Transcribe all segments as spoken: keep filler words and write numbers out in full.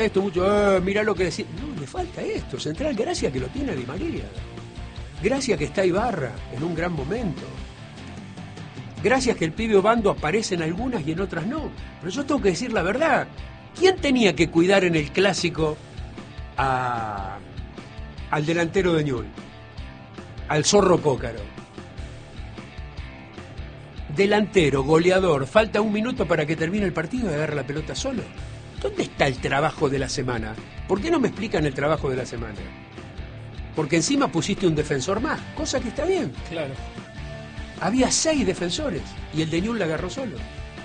esto mucho, eh, mirá lo que decís. No, le falta esto. Central, gracias que lo tiene Di María. Gracias que está Ibarra en un gran momento. Gracias que el pibe Obando aparece en algunas y en otras no. Pero yo tengo que decir la verdad. ¿Quién tenía que cuidar en el clásico a, al delantero de Newell's? Al Zorro Cócaro. Delantero, goleador, falta un minuto para que termine el partido y agarra la pelota solo. ¿Dónde está el trabajo de la semana? ¿Por qué no me explican el trabajo de la semana? Porque encima pusiste un defensor más, cosa que está bien. Claro. Había seis defensores y el de Newell's la agarró solo.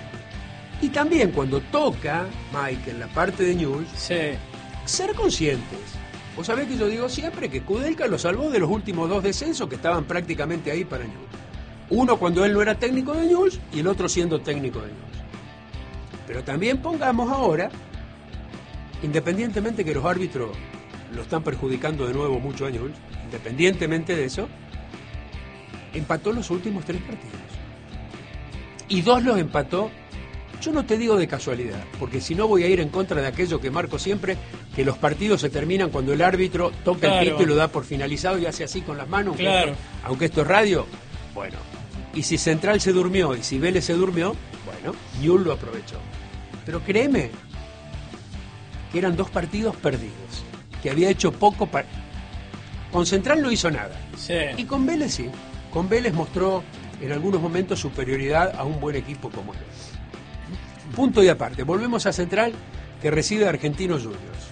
Y también cuando toca, Mike, en la parte de Newell's, Sí. ser conscientes. Vos sabés que yo digo siempre que Kudelka lo salvó de los últimos dos descensos que estaban prácticamente ahí para Newell's. Uno cuando él no era técnico de Newell's y el otro siendo técnico de Newell's. Pero también pongamos ahora, independientemente que los árbitros lo están perjudicando de nuevo mucho a Newell's, independientemente de eso, empató los últimos tres partidos. Y dos los empató, yo no te digo de casualidad, porque si no voy a ir en contra de aquello que marco siempre, que los partidos se terminan cuando el árbitro toca Claro. el pito y lo da por finalizado y hace así con las manos, Claro. aunque, esto, aunque esto es radio. Bueno, y si Central se durmió y si Vélez se durmió, bueno, Newell's lo aprovechó. Pero créeme que eran dos partidos perdidos, que había hecho poco para... Con Central no hizo nada. Sí. Y con Vélez sí. Con Vélez mostró en algunos momentos superioridad a un buen equipo como él. Punto y aparte. Volvemos a Central, que recibe a Argentinos Juniors.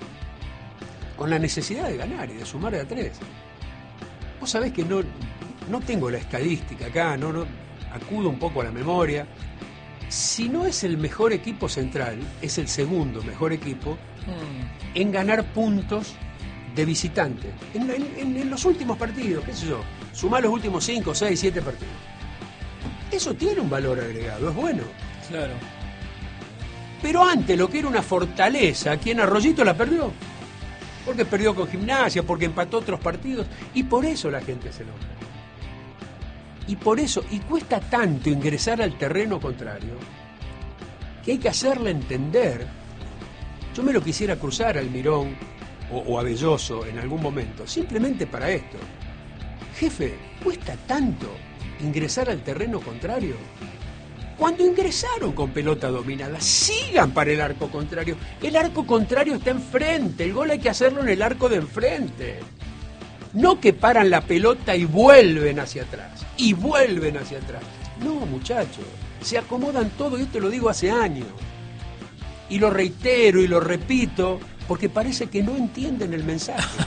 Con la necesidad de ganar y de sumar de a tres. Vos sabés que no, no tengo la estadística acá, no, no acudo un poco a la memoria. Si no es el mejor equipo Central, es el segundo mejor equipo Mm. en ganar puntos de visitante. En, en, en los últimos partidos, qué sé yo, sumar los últimos cinco, seis, siete partidos. Eso tiene un valor agregado, es bueno. Claro. Pero antes lo que era una fortaleza, aquí en Arroyito la perdió. Porque perdió con Gimnasia, porque empató otros partidos. Y por eso la gente se enoja. Y por eso, y cuesta tanto ingresar al terreno contrario, que hay que hacerle entender. Yo me lo quisiera cruzar al Mirón o, o a Belloso en algún momento, simplemente para esto. Jefe, cuesta tanto ingresar al terreno contrario. Cuando ingresaron con pelota dominada, sigan para el arco contrario. El arco contrario está enfrente, el gol hay que hacerlo en el arco de enfrente. No que paran la pelota y vuelven hacia atrás, y vuelven hacia atrás. No, muchachos, se acomodan todo, y esto lo digo hace años. Y lo reitero y lo repito, porque parece que no entienden el mensaje.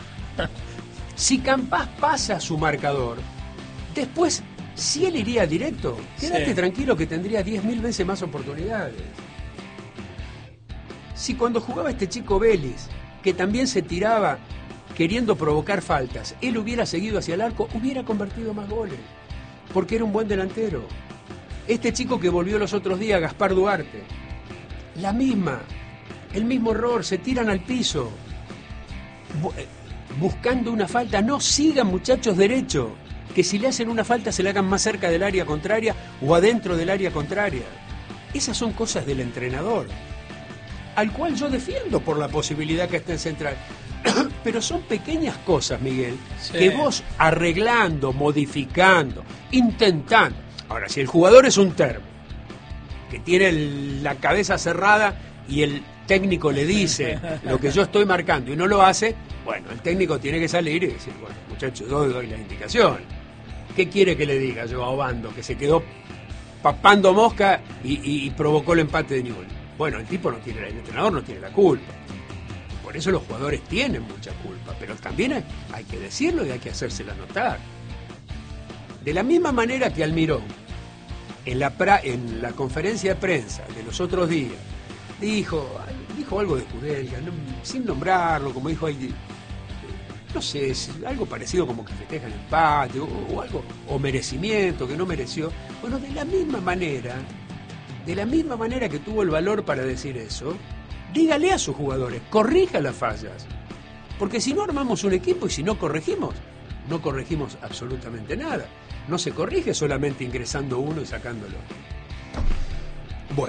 Si Campás pasa su marcador, después, si él iría directo, quédate Sí. tranquilo que tendría diez mil veces más oportunidades. Si cuando jugaba este chico Vélez, que también se tiraba queriendo provocar faltas, él hubiera seguido hacia el arco, hubiera convertido más goles, porque era un buen delantero. Este chico que volvió los otros días, Gaspar Duarte, la misma, el mismo error, se tiran al piso, bu- buscando una falta. No sigan, muchachos, derecho, que si le hacen una falta se la hagan más cerca del área contraria o adentro del área contraria. Esas son cosas del entrenador, al cual yo defiendo por la posibilidad que esté en Central. Pero son pequeñas cosas, Miguel, Sí. que vos arreglando, modificando, intentando. Ahora, si el jugador es un termo, que tiene el- la cabeza cerrada y el técnico le dice lo que yo estoy marcando y no lo hace, bueno, el técnico tiene que salir y decir, bueno, muchachos, yo doy la indicación. ¿Qué quiere que le diga yo a Obando, que se quedó papando mosca y, y- y provocó el empate de Newell's? Bueno, el tipo no tiene, el entrenador no tiene la culpa. Por eso los jugadores tienen mucha culpa, pero también hay, hay que decirlo y hay que hacérsela notar. De la misma manera que Almirón, en la, pra, en la conferencia de prensa de los otros días, dijo, dijo algo de Kudelka, no, sin nombrarlo, como dijo ahí, no sé, algo parecido como que festeja el empate, o, o algo, o merecimiento, que no mereció. Bueno, de la misma manera, de la misma manera que tuvo el valor para decir eso, dígale a sus jugadores, corrija las fallas. Porque si no armamos un equipo y si no corregimos, no corregimos absolutamente nada. No se corrige solamente ingresando uno y sacándolo. Bueno,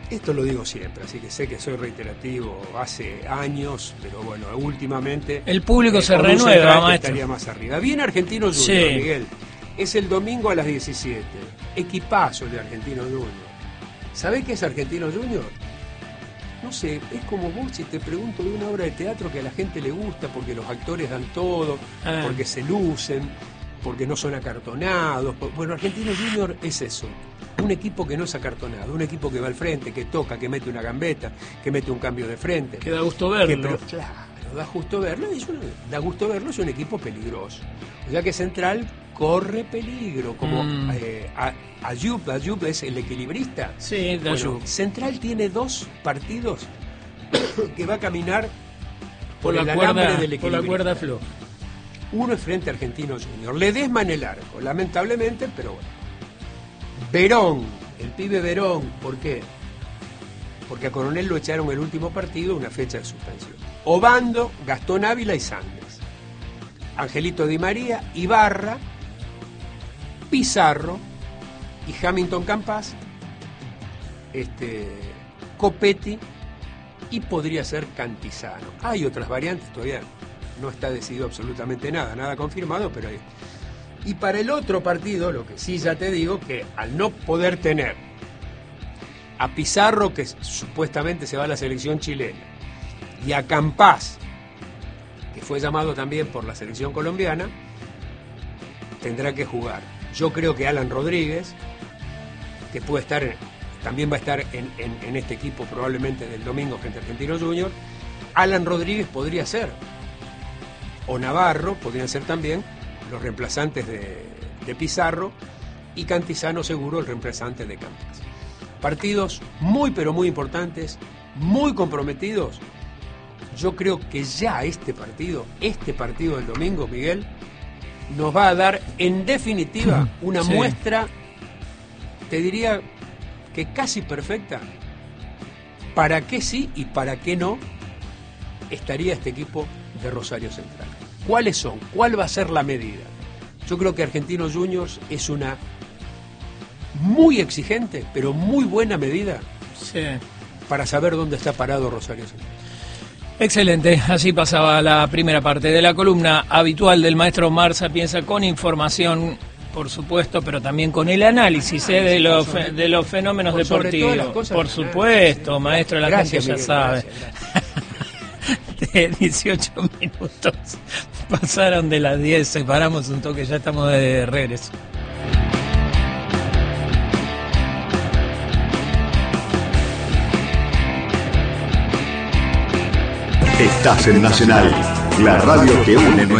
Esto lo digo siempre, así que sé que soy reiterativo hace años, pero bueno, últimamente... El público eh, se renueva, maestro. Estaría más arriba. Viene Argentino Junior, sí. Miguel. Es el domingo a las diecisiete. Equipazo de Argentino Junior. ¿Sabés qué es Argentino Junior? No sé, es como vos si te pregunto de una obra de teatro que a la gente le gusta porque los actores dan todo, ah. porque se lucen, porque no son acartonados. Bueno, Argentino Junior es eso. Un equipo que no es acartonado, un equipo que va al frente, que toca, que mete una gambeta, que mete un cambio de frente. Que da gusto verlo. Que, pero, claro, da gusto verlo. Es un, da gusto verlo, es un equipo peligroso. O sea que Central corre peligro, como mm. eh, Ayub, Ayub es el equilibrista. Sí, de bueno, Ayub. Central tiene dos partidos que va a caminar por, por la el cuerda, alambre del equilibrista. Por la cuerda floja. Uno es frente a Argentino Junior. Ledesma en el arco, lamentablemente, pero bueno. Verón, el pibe Verón, ¿por qué? Porque a Coronel lo echaron el último partido, una fecha de suspensión. Obando, Gastón Ávila y Sández. Angelito Di María, Ibarra, Pizarro y Hamilton Campas, este, Copetti y podría ser Cantizano. Hay otras variantes, todavía no está decidido absolutamente nada, nada confirmado, pero hay. Y para el otro partido, lo que sí ya te digo, que al no poder tener a Pizarro, que supuestamente se va a la selección chilena, y a Campas, que fue llamado también por la selección colombiana, tendrá que jugar. Yo creo que Alan Rodríguez, que puede estar, también va a estar en, en, en este equipo probablemente del domingo frente a Argentino Junior, Alan Rodríguez podría ser, o Navarro podrían ser también los reemplazantes de, de Pizarro, y Cantizano seguro el reemplazante de Campas. Partidos muy pero muy importantes, muy comprometidos. Yo creo que ya este partido, este partido del domingo, Miguel, nos va a dar en definitiva una sí. muestra, te diría que casi perfecta, para qué sí y para qué no estaría este equipo de Rosario Central. ¿Cuáles son? ¿Cuál va a ser la medida? Yo creo que Argentinos Juniors es una muy exigente, pero muy buena medida sí. para saber dónde está parado Rosario Central. Excelente, así pasaba la primera parte de la columna habitual del maestro Omar Sapienza, con información, por supuesto, pero también con el análisis eh, de, los, de los fenómenos por deportivos. Por supuesto, maestro, la gracias, gente ya Miguel, sabe. Gracias, gracias. De dieciocho minutos pasaron de las diez, separamos un toque, ya estamos de regreso. Estás en Nacional, la radio que une.